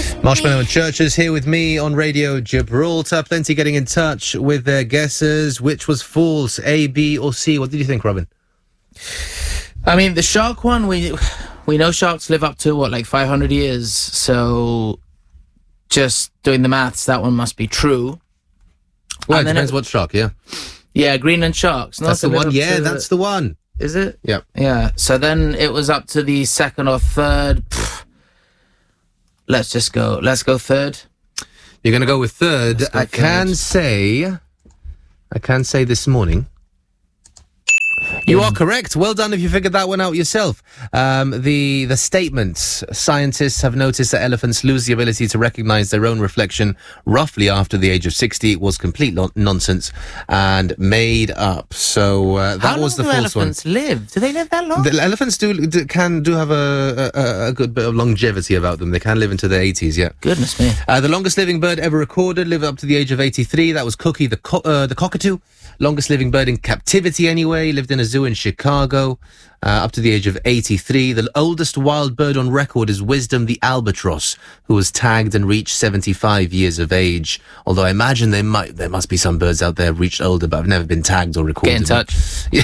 Marshmallow and Churches here with me on Radio Gibraltar. Plenty getting in touch with their guesses. Which was false, A, B or C? What did you think, Robin? I mean, the shark one, we know sharks live up to, like 500 years. So just doing the maths, that one must be true. Well, it depends what shark, yeah. Yeah, Greenland sharks. That's the one. Yeah, that's the one. Is it? Yeah. Yeah. So then it was up to the second or third. Let's go third. You're going to go with third. I can say this morning. You are correct. Well done if you figured that one out yourself. The statement, scientists have noticed that elephants lose the ability to recognize their own reflection roughly after the age of 60 was complete nonsense and made up. So that was the false one. How long do elephants live? Do they live that long? The elephants do have a good bit of longevity about them. They can live into their 80s, yeah. Goodness me. The longest living bird ever recorded lived up to the age of 83. That was Cookie the cockatoo. Longest living bird in captivity anyway, lived in a zoo in Chicago, up to the age of 83. The oldest wild bird on record is Wisdom the albatross, who was tagged and reached 75 years of age. Although I imagine there must be some birds out there reached older, but have never been tagged or recorded. Get in touch.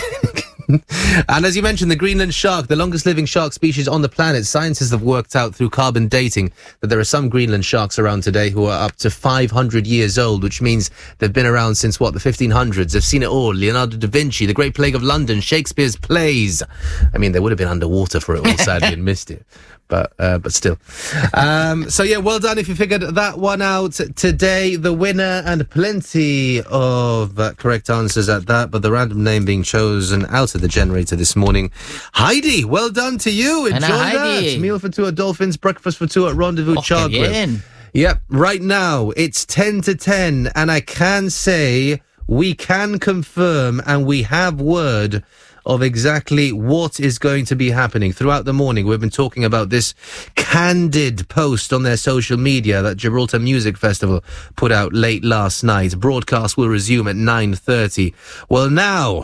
And as you mentioned, the Greenland shark, the longest living shark species on the planet, scientists have worked out through carbon dating that there are some Greenland sharks around today who are up to 500 years old, which means they've been around since, the 1500s. They've seen it all. Leonardo da Vinci, The Great Plague of London, Shakespeare's plays. I mean, they would have been underwater for it all, sadly, and missed it. But still. So yeah, well done if you figured that one out today. The winner, and plenty of correct answers at that, but the random name being chosen out of the generator this morning. Heidi, well done to you. Enjoy that. Meal for two at Dolphins, breakfast for two at Rendezvous Chocolate. Yep, right now it's 10 to 10, and I can say we can confirm and we have word of exactly what is going to be happening throughout the morning. We've been talking about this candid post on their social media that Gibraltar Music Festival put out late last night. Broadcast will resume at 9:30. Well, now,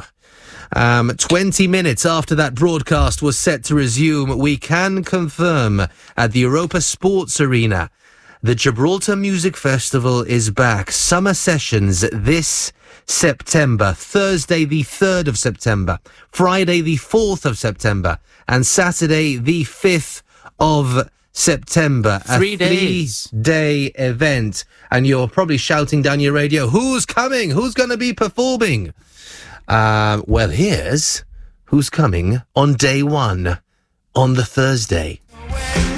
20 minutes after that broadcast was set to resume, we can confirm at the Europa Sports Arena, the Gibraltar Music Festival is back. Summer sessions this September, Thursday the 3rd of September, Friday the 4th of September, and Saturday the 5th of September. 3 days. A 3-day event. And you're probably shouting down your radio, who's coming? Who's going to be performing? Well, here's who's coming on day one, on the Thursday.